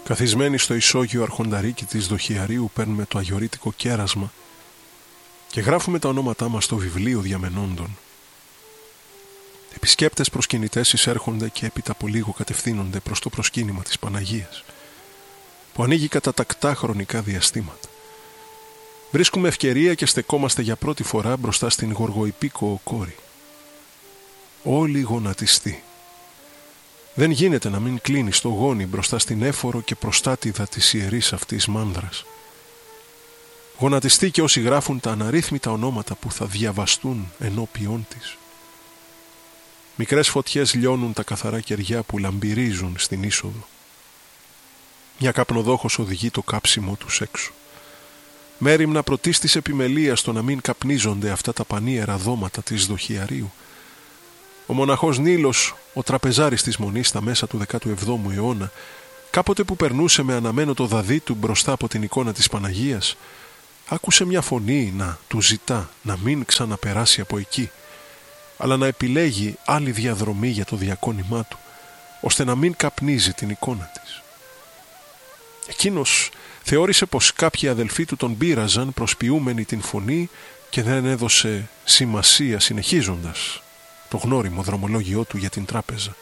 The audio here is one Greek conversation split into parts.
Καθισμένοι στο ισόγειο αρχονταρίκι της Δοχιαρίου παίρνουμε το αγιορείτικο κέρασμα και γράφουμε τα ονόματά μας στο βιβλίο διαμενόντων. Επισκέπτες προσκυνητές εισέρχονται και έπειτα από λίγο κατευθύνονται προς το προσκύνημα της Παναγίας, που ανοίγει κατά τακτά χρονικά διαστήματα. Βρίσκουμε ευκαιρία και στεκόμαστε για πρώτη φορά μπροστά στην γοργοϊπίκο κόρη. Όλοι γονατιστοί. Δεν γίνεται να μην κλείνει στο γόνι μπροστά στην έφορο και προστάτηδα της ιερής αυτής μάνδρας. Γονατιστοί και όσοι γράφουν τα αναρρύθμιτα ονόματα που θα διαβαστούν ενώπιόν της. Μικρές φωτιές λιώνουν τα καθαρά κεριά που λαμπυρίζουν στην είσοδο. Μια καπνοδόχος οδηγεί το κάψιμο τους έξω. Μέριμνα πρωτής της επιμελείας στο να μην καπνίζονται αυτά τα πανίερα δώματα της Δοχιαρίου. Ο μοναχός Νίλος, ο τραπεζάρης της Μονής στα μέσα του 17ου αιώνα, κάποτε που περνούσε με αναμένο το δαδί του μπροστά από την εικόνα της Παναγίας, άκουσε μια φωνή να του ζητά να μην ξαναπεράσει από εκεί, αλλά να επιλέγει άλλη διαδρομή για το διακόνημά του, ώστε να μην καπνίζει την εικόνα της. Εκείνος θεώρησε πως κάποιοι αδελφοί του τον πείραζαν προσποιούμενοι την φωνή και δεν έδωσε σημασία συνεχίζοντας το γνώριμο δρομολόγιό του για την τράπεζα.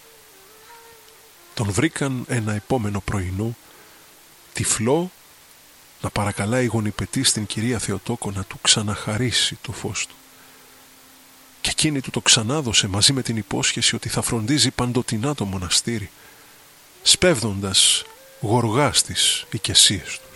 Τον βρήκαν ένα επόμενο πρωινό, τυφλό, να παρακαλάει γονιπετή στην κυρία Θεοτόκο να του ξαναχαρίσει το φως του. Και εκείνη του το ξανάδωσε μαζί με την υπόσχεση ότι θα φροντίζει παντοτινά το μοναστήρι, σπέβδοντας γοργά στις οικεσίες του.